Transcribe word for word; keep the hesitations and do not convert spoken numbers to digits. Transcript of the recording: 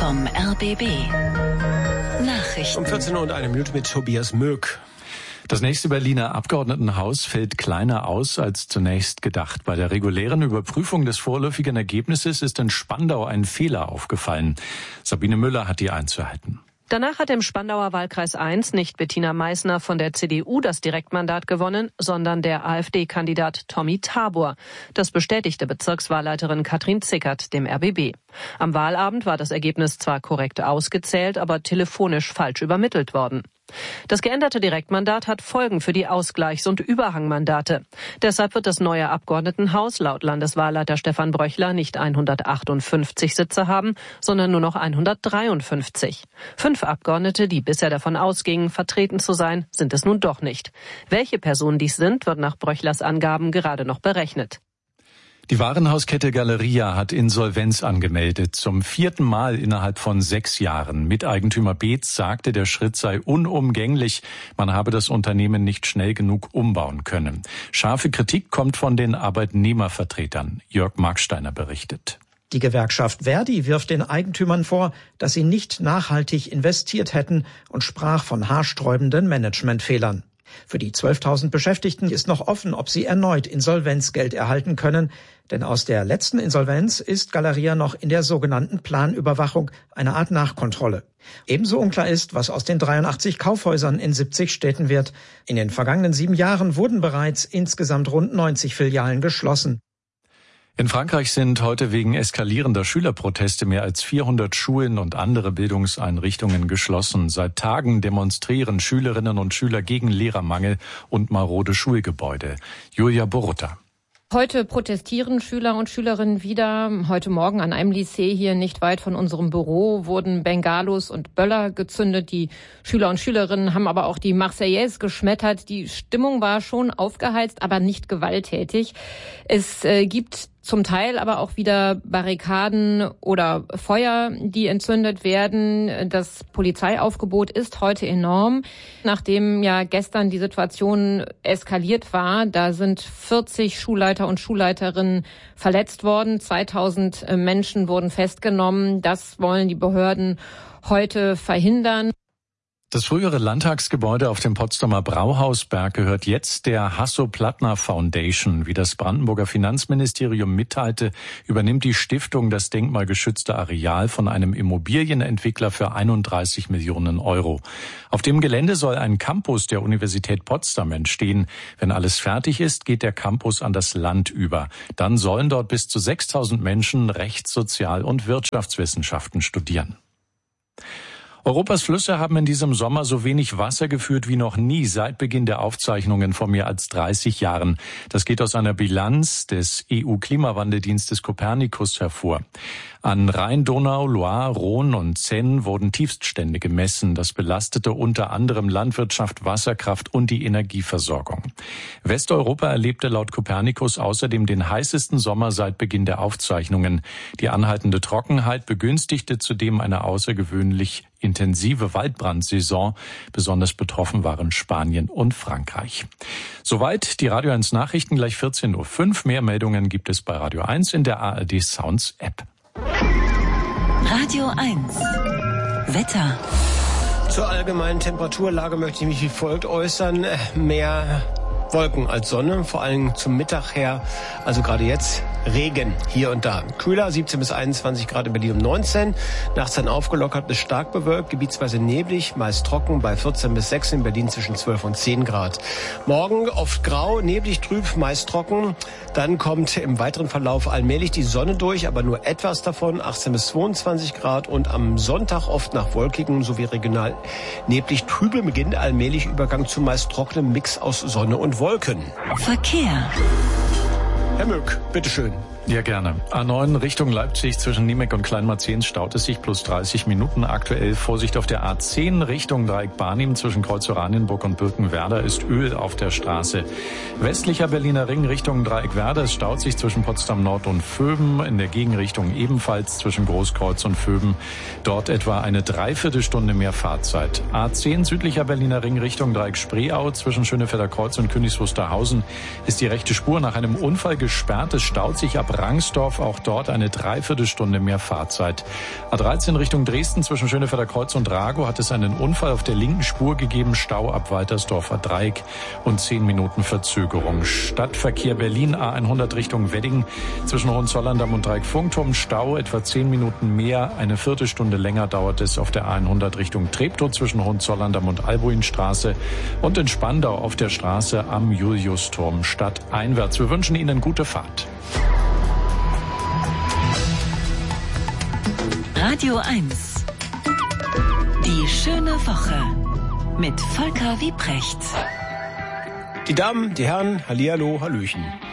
vom R B B. Nachrichten. Um vierzehn Uhr und eine Minute mit Tobias Möck. Das nächste Berliner Abgeordnetenhaus fällt kleiner aus als zunächst gedacht. Bei der regulären Überprüfung des vorläufigen Ergebnisses ist in Spandau ein Fehler aufgefallen. Sabine Müller hat die einzuhalten. Danach hat im Spandauer Wahlkreis eins nicht Bettina Meissner von der C D U das Direktmandat gewonnen, sondern der AfD-Kandidat Tommy Tabor. Das bestätigte Bezirkswahlleiterin Katrin Zickert dem R B B. Am Wahlabend war das Ergebnis zwar korrekt ausgezählt, aber telefonisch falsch übermittelt worden. Das geänderte Direktmandat hat Folgen für die Ausgleichs- und Überhangmandate. Deshalb wird das neue Abgeordnetenhaus laut Landeswahlleiter Stefan Bröchler nicht hundertachtundfünfzig Sitze haben, sondern nur noch hundertdreiundfünfzig. Fünf Abgeordnete, die bisher davon ausgingen, vertreten zu sein, sind es nun doch nicht. Welche Personen dies sind, wird nach Bröchlers Angaben gerade noch berechnet. Die Warenhauskette Galeria hat Insolvenz angemeldet, zum vierten Mal innerhalb von sechs Jahren. Miteigentümer Beetz sagte, der Schritt sei unumgänglich, man habe das Unternehmen nicht schnell genug umbauen können. Scharfe Kritik kommt von den Arbeitnehmervertretern. Jörg Marksteiner berichtet. Die Gewerkschaft Verdi wirft den Eigentümern vor, dass sie nicht nachhaltig investiert hätten und sprach von haarsträubenden Managementfehlern. Für die zwölftausend Beschäftigten ist noch offen, ob sie erneut Insolvenzgeld erhalten können, denn aus der letzten Insolvenz ist Galeria noch in der sogenannten Planüberwachung, eine Art Nachkontrolle. Ebenso unklar ist, was aus den dreiundachtzig Kaufhäusern in siebzig Städten wird. In den vergangenen sieben Jahren wurden bereits insgesamt rund neunzig Filialen geschlossen. In Frankreich sind heute wegen eskalierender Schülerproteste mehr als vierhundert Schulen und andere Bildungseinrichtungen geschlossen. Seit Tagen demonstrieren Schülerinnen und Schüler gegen Lehrermangel und marode Schulgebäude. Julia Borutta. Heute protestieren Schüler und Schülerinnen wieder. Heute Morgen an einem Lycée hier nicht weit von unserem Büro wurden Bengalos und Böller gezündet. Die Schüler und Schülerinnen haben aber auch die Marseillaise geschmettert. Die Stimmung war schon aufgeheizt, aber nicht gewalttätig. Es äh, gibt zum Teil aber auch wieder Barrikaden oder Feuer, die entzündet werden. Das Polizeiaufgebot ist heute enorm. Nachdem ja gestern die Situation eskaliert war, da sind vierzig Schulleiter und Schulleiterinnen verletzt worden. zweitausend Menschen wurden festgenommen. Das wollen die Behörden heute verhindern. Das frühere Landtagsgebäude auf dem Potsdamer Brauhausberg gehört jetzt der Hasso-Plattner Foundation. Wie das Brandenburger Finanzministerium mitteilte, übernimmt die Stiftung das denkmalgeschützte Areal von einem Immobilienentwickler für einunddreißig Millionen Euro. Auf dem Gelände soll ein Campus der Universität Potsdam entstehen. Wenn alles fertig ist, geht der Campus an das Land über. Dann sollen dort bis zu sechstausend Menschen Rechts-, Sozial- und Wirtschaftswissenschaften studieren. Europas Flüsse haben in diesem Sommer so wenig Wasser geführt wie noch nie seit Beginn der Aufzeichnungen vor mehr als dreißig Jahren. Das geht aus einer Bilanz des E U-Klimawandeldienstes Copernicus hervor. An Rhein, Donau, Loire, Rhône und Seine wurden Tiefststände gemessen. Das belastete unter anderem Landwirtschaft, Wasserkraft und die Energieversorgung. Westeuropa erlebte laut Copernicus außerdem den heißesten Sommer seit Beginn der Aufzeichnungen. Die anhaltende Trockenheit begünstigte zudem eine außergewöhnlich intensive Waldbrandsaison. Besonders betroffen waren Spanien und Frankreich. Soweit die Radio eins Nachrichten, gleich vierzehn Uhr fünf. Mehr Meldungen gibt es bei Radio eins in der A R D Sounds App. Radio eins. Wetter. Zur allgemeinen Temperaturlage möchte ich mich wie folgt äußern. Mehr Wolken als Sonne, vor allem zum Mittag her, also gerade jetzt Regen hier und da. Kühler, siebzehn bis einundzwanzig Grad in Berlin um neunzehn. Nachts dann aufgelockert bis stark bewölkt, gebietsweise neblig, meist trocken bei vierzehn bis sechzehn, in Berlin zwischen zwölf und zehn Grad. Morgen oft grau, neblig, trüb, meist trocken. Dann kommt im weiteren Verlauf allmählich die Sonne durch, aber nur etwas davon, achtzehn bis zweiundzwanzig Grad. Und am Sonntag oft nach wolkigem sowie regional neblig, trübe beginnt allmählich Übergang zu meist trockenem Mix aus Sonne und Wolken. Verkehr. Herr Möck, bitteschön. Ja, gerne. A neun Richtung Leipzig zwischen Niemek und Kleinmarzehns staut es sich plus dreißig Minuten. Aktuell Vorsicht auf der A zehn Richtung Dreieck Barnim zwischen Kreuz Oranienburg und Birkenwerder ist Öl auf der Straße. Westlicher Berliner Ring Richtung Dreieck Werder, es staut sich zwischen Potsdam Nord und Vöben. In der Gegenrichtung ebenfalls zwischen Großkreuz und Vöben. Dort etwa eine Dreiviertelstunde mehr Fahrzeit. A zehn südlicher Berliner Ring Richtung Dreieck Spreeau zwischen Schönefelder Kreuz und Königs Wusterhausen ist die rechte Spur nach einem Unfall gesperrt. Es staut sich ab Rangsdorf. Auch dort eine Dreiviertelstunde mehr Fahrzeit. A dreizehn Richtung Dresden zwischen Schönefelder Kreuz und Ragow hat es einen Unfall auf der linken Spur gegeben. Stau ab Waltersdorfer Dreieck und zehn Minuten Verzögerung. Stadtverkehr Berlin A hundert Richtung Wedding zwischen Hohenzollern-Damm und Dreieck-Funkturm. Stau etwa zehn Minuten mehr. Eine Viertelstunde länger dauert es auf der A hundert Richtung Treptow zwischen Hohenzollern-Damm und Albuinstraße. Und in Spandau auf der Straße am Juliusturm stadteinwärts. Wir wünschen Ihnen gute Fahrt. Radio eins. Die schöne Woche mit Volker Wiebrecht. Die Damen, die Herren, hallihallo, hallöchen.